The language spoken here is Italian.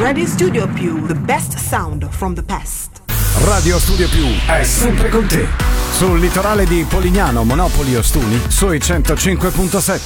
Radio Studio Più, the best sound from the past. Radio Studio Più è sempre con te. Sul litorale di Polignano, Monopoli, Ostuni, sui 105.7.